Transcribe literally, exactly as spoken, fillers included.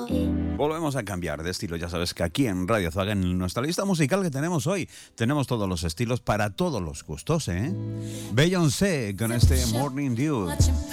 Volvemos a cambiar de estilo. Ya sabes que aquí en Radio Zaga, en nuestra lista musical que tenemos hoy, tenemos todos los estilos para todos los gustos, ¿eh? Beyoncé con este Morning Dew.